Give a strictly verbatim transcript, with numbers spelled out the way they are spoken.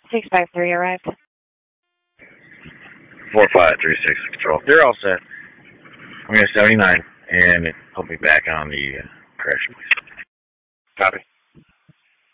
six five three arrived. four five three six control. They're all set. I'm going to seventy-nine, and put me back on the uh, crash. Copy.